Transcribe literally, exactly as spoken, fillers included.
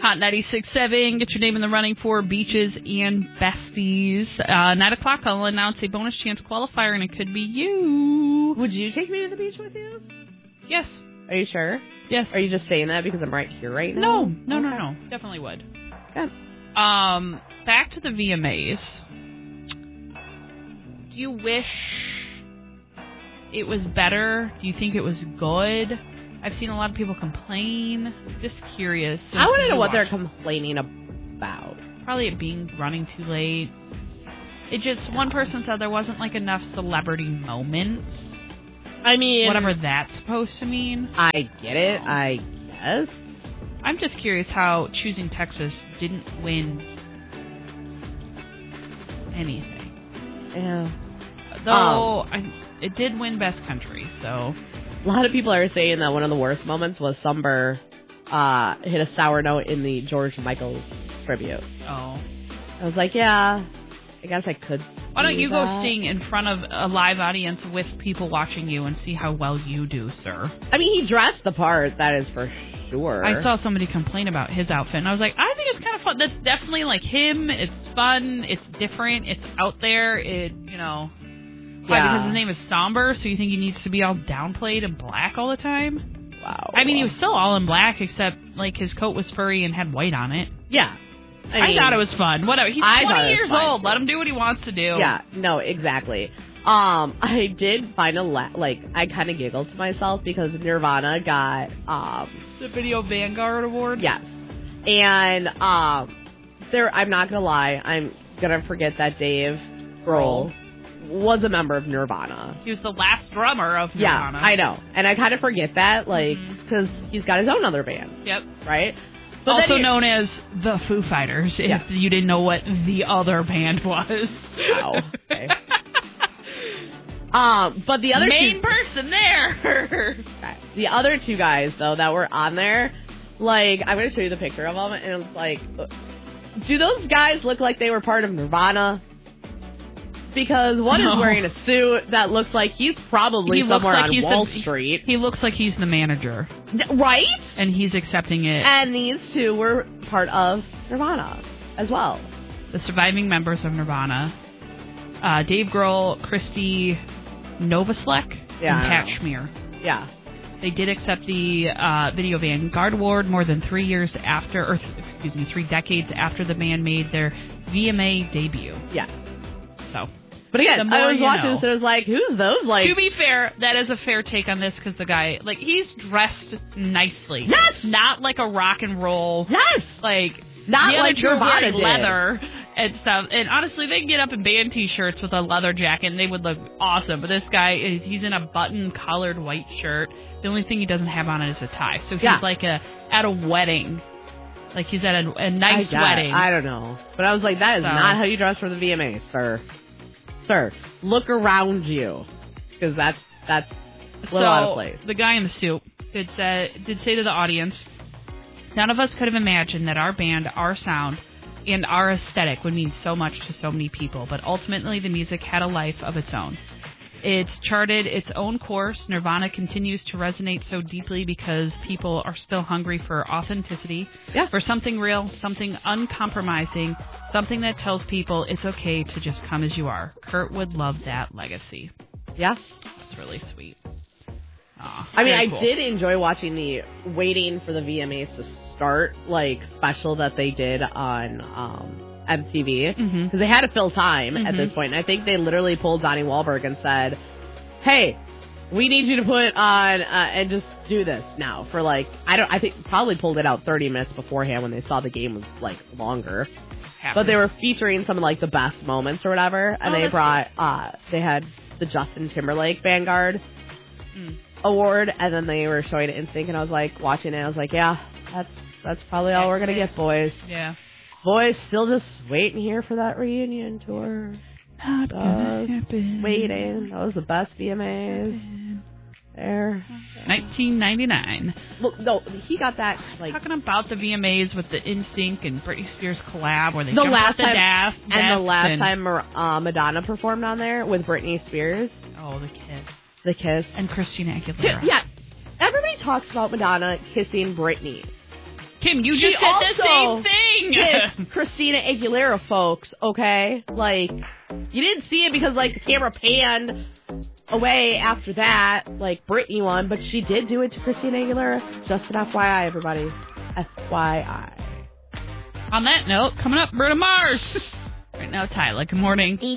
Hot ninety-six point seven. Get your name in the running for Beaches and Besties. Uh, nine o'clock, I'll announce a bonus chance qualifier, and it could be you. Would you take me to the beach with you? Yes. Are you sure? Yes. Are you just saying that because I'm right here right now? No, no, okay. no, no. Definitely would. Good. Um, back to the V M As. Do you wish it was better? Do you think it was good? I've seen a lot of people complain. Just curious. I want to know what watch. they're complaining about. Probably it being running too late. It just, one person said there wasn't like enough celebrity moments. I mean, whatever that's supposed to mean. I get it, I guess. I'm just curious how Choosing Texas didn't win anything. Yeah. Though, um, I, it did win Best Country, so... A lot of people are saying that one of the worst moments was Summer uh, hit a sour note in the George Michael tribute. Oh. I was like, yeah, I guess I could. Why don't do you that. go sing in front of a live audience with people watching you and see how well you do, sir? I mean, he dressed the part, that is for sure. I saw somebody complain about his outfit, and I was like, I think it's kind of fun. That's definitely like him. It's fun. It's different. It's out there. It, you know... Why? Yeah. Because his name is Somber, so you think he needs to be all downplayed and black all the time? Wow. I mean, he was still all in black, except, like, his coat was furry and had white on it. Yeah. I, I mean, thought it was fun. Whatever. He's I twenty years old. Too. Let him do what he wants to do. Yeah, no, exactly. Um, I did find a, la- like, I kind of giggled to myself because Nirvana got, um... the Video Vanguard Award? Yes. And, um, there, I'm not gonna lie, I'm gonna forget that Dave Grohl was a member of Nirvana. He was the last drummer of Nirvana. Yeah, I know. And I kind of forget that, like, because mm-hmm. he's got his own other band. Yep. Right? But also he, known as the Foo Fighters, yeah. if you didn't know what the other band was. Wow. Okay. um, but the other Main two... person there! The other two guys, though, that were on there, like, I'm going to show you the picture of them, and it's like, do those guys look like they were part of Nirvana? Because one no. is wearing a suit that looks like he's probably he somewhere like on he's Wall the, Street. He looks like he's the manager. Right? And he's accepting it. And these two were part of Nirvana as well. The surviving members of Nirvana. Uh, Dave Grohl, Christy Novoselic, yeah, and Pat Schmier. Yeah. They did accept the uh, Video Vanguard Award more than three years after, or excuse me, three decades after the band made their V M A debut. Yes. So, but again, I was watching know. this and I was like, who's those? Like, to be fair, that is a fair take on this because the guy, like, he's dressed nicely. Yes! Not like a rock and roll. Yes! Like, not the like other two are Nirvana wearing did. leather and stuff. And honestly, they can get up in band t-shirts with a leather jacket and they would look awesome. But this guy, is he's in a button-collared white shirt. The only thing he doesn't have on it is a tie. So he's yeah. like a at a wedding. Like, he's at a, a nice I wedding. I don't know. But I was like, that is so. not how you dress for the V M As, sir. Sir, look around you. Because that's, that's a little so, out of place. The guy in the suit did say, did say to the audience, none of us could have imagined that our band, our sound, and our aesthetic would mean so much to so many people. But ultimately, the music had a life of its own. It's charted its own course. Nirvana continues to resonate so deeply because people are still hungry for authenticity, yeah. for something real, something uncompromising, something that tells people it's okay to just come as you are. Kurt would love that legacy. Yeah. It's really sweet. Aww, I mean, I cool. did enjoy watching the waiting for the V M As to start, like, special that they did on um, M T V. Because mm-hmm. they had to fill time mm-hmm. at this point. And I think they literally pulled Donnie Wahlberg and said, hey, we need you to put on, uh, and just do this now for, like, I don't, I think probably pulled it out thirty minutes beforehand when they saw the game was, like, longer. Happy. But they were featuring some of, like, the best moments or whatever. And oh, they brought, cool. uh, they had the Justin Timberlake Vanguard mm. Award, and then they were showing it in sync, and I was like, watching it, I was like, yeah, that's that's probably all we're going to get, boys. Yeah. Boys, still just waiting here for that reunion tour. Not gonna happen. Waiting. That was the best V M As there. nineteen ninety-nine. Well, no, he got that, like... Talking about the V M As with the Instinct and Britney Spears collab where they the jumped last off the time, daft, And the last and, time uh, Madonna performed on there with Britney Spears. Oh, the kiss. The kiss. And Christina Aguilera. Yeah. Everybody talks about Madonna kissing Britney. Kim, you She just said the same also thing. dissed Christina Aguilera, folks, okay? Like, you didn't see it because, like, the camera panned away after that, like Britney won, but she did do it to Christina Aguilera. Just an F Y I, everybody. F Y I. On that note, coming up, Bruno Mars. Right now, Tyler, good morning.